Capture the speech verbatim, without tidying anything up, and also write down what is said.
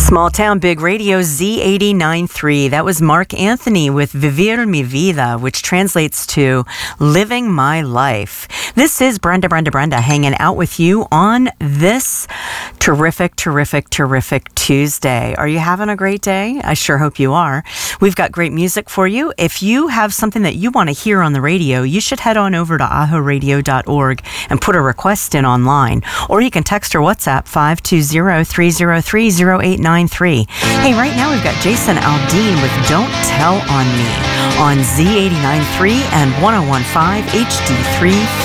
Small Town Big Radio Z eighty-nine point three. That was Mark Anthony with Vivir Mi Vida, which translates to Living My Life. This is Brenda, Brenda, Brenda hanging out with you on this terrific, terrific, terrific Tuesday. Are you having a great day? I sure hope you are. We've got great music for you. If you have something that you want to hear on the radio, you should head on over to aho radio dot org and put a request in online. Or you can text or WhatsApp five two zero, three zero three, zero eight nine three. Hey, right now we've got Jason Aldean with Don't Tell on Me on Z eighty-nine point three and one oh one point five H D three